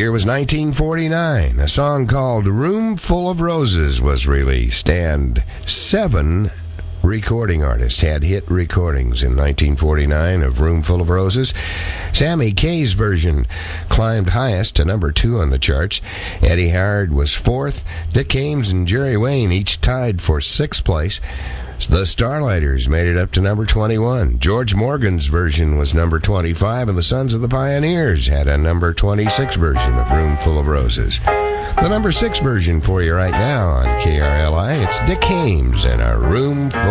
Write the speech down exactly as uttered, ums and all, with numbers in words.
year was nineteen forty-nine. A song called Room Full of Roses was released, and seven recording artists had hit recordings in nineteen forty-nine of Room Full of Roses. Sammy Kaye's version climbed highest to number two on the charts. Eddie Howard was fourth. Dick Ames and Jerry Wayne each tied for sixth place. The Starlighters made it up to number twenty-one. George Morgan's version was number twenty-five, and the Sons of the Pioneers had a number twenty-six version of Room Full of Roses. The number six version for you right now on K R L I, it's Dick Ames and A Room Full